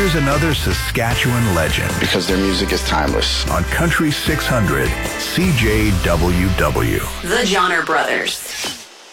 Here's another Saskatchewan legend. Because their music is timeless. On Country 600, CJWW. The Johnner Brothers.